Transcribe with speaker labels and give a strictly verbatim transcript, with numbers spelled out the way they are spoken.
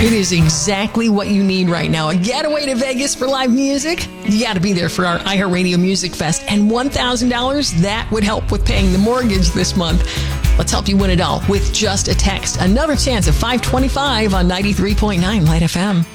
Speaker 1: It is exactly what you need right now. A getaway to Vegas for live music? You got to be there for our iHeartRadio Music Fest. And one thousand dollars, that would help with paying the mortgage this month. Let's help you win it all with just a text. Another chance at five twenty-five on ninety-three point nine Light F M.